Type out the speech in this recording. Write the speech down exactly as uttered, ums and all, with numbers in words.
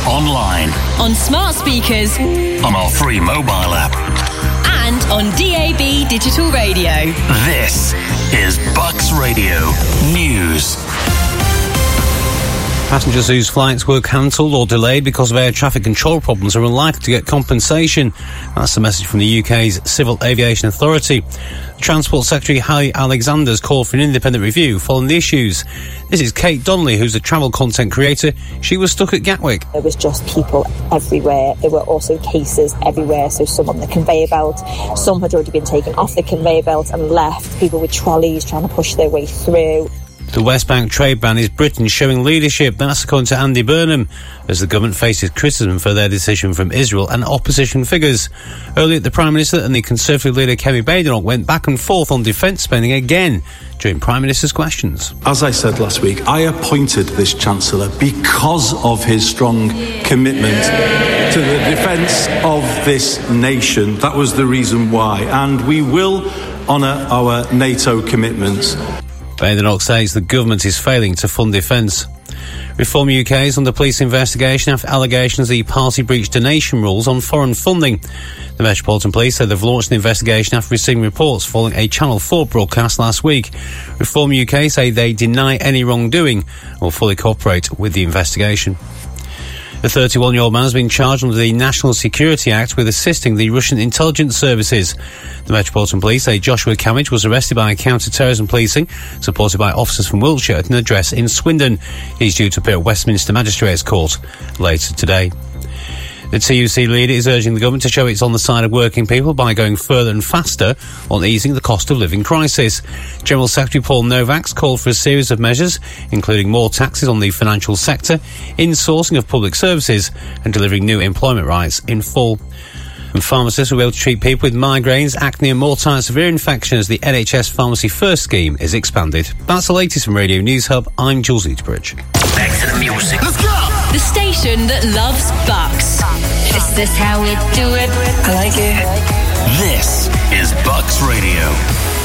online, on smart speakers, on our free mobile app, and on D A B digital radio. This is Bucks Radio News. Passengers whose flights were cancelled or delayed because of air traffic control problems are unlikely to get compensation. That's the message from the U K's Civil Aviation Authority. Transport Secretary Harry Alexander's called for an independent review following the issues. This is Kate Donnelly, who's a travel content creator. She was stuck at Gatwick. There was just people everywhere. There were also cases everywhere. So some on the conveyor belt, some had already been taken off the conveyor belt and left. People with trolleys trying to push their way through. The West Bank trade ban is Britain showing leadership. That's according to Andy Burnham, as the government faces criticism for their decision from Israel and opposition figures. Earlier, the Prime Minister and the Conservative leader Kemi Badenoch went back and forth on defence spending again during Prime Minister's questions. As I said last week, I appointed this Chancellor because of his strong commitment to the defence of this nation. That was the reason why. And we will honour our NATO commitments. Badenoch says the government is failing to fund defence. Reform U K is under police investigation after allegations the party breached donation rules on foreign funding. The Metropolitan Police said they've launched an investigation after receiving reports following a Channel four broadcast last week. Reform U K say they deny any wrongdoing and will fully cooperate with the investigation. The thirty-one-year-old man has been charged under the National Security Act with assisting the Russian intelligence services. The Metropolitan Police say Joshua Camage was arrested by counter-terrorism policing, supported by officers from Wiltshire, at an address in Swindon. He's due to appear at Westminster Magistrates Court later today. The T U C leader is urging the government to show it's on the side of working people by going further and faster on easing the cost of living crisis. General Secretary Paul Novak's called for a series of measures, including more taxes on the financial sector, insourcing of public services, and delivering new employment rights in full. And pharmacists will be able to treat people with migraines, acne and more time severe infection as the N H S Pharmacy First scheme is expanded. That's the latest from Radio News Hub. I'm Jules Eatbridge. Back to the music. Let's go! The station that loves Bucks. Is this how we do it? I like it. This is Bucks Radio.